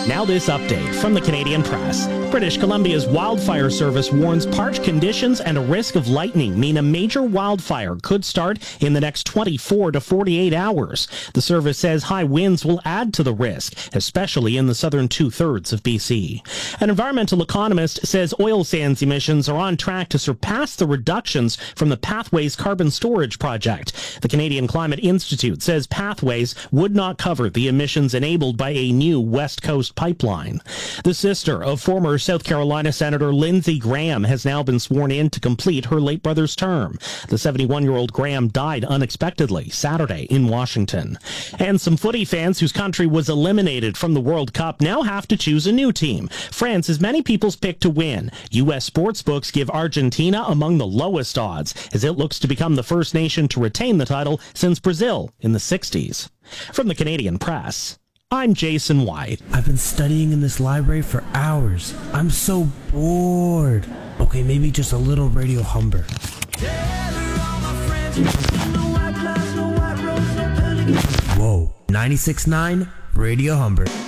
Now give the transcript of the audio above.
Now this update from the Canadian Press. British Columbia's wildfire service warns parched conditions and a risk of lightning mean a major wildfire could start in the next 24 to 48 hours. The service says high winds will add to the risk, especially in the southern two-thirds of BC. An environmental economist says oil sands emissions are on track to surpass the reductions from the Pathways carbon storage project. The Canadian Climate Institute says Pathways would not cover the emissions enabled by a new West Coast pipeline. The sister of former South Carolina Senator Lindsey Graham has now been sworn in to complete her late brother's term. The 71-year-old Graham died unexpectedly Saturday in Washington. And some footy fans whose country was eliminated from the World Cup now have to choose a new team. France is many people's pick to win. U.S. sportsbooks give Argentina among the lowest odds as it looks to become the first nation to retain the title since Brazil in the 60s. From the Canadian Press, I'm Jason White. I've been studying in this library for hours. I'm so bored. Okay, maybe just a little Radio Humber. Whoa, 96.9 Radio Humber.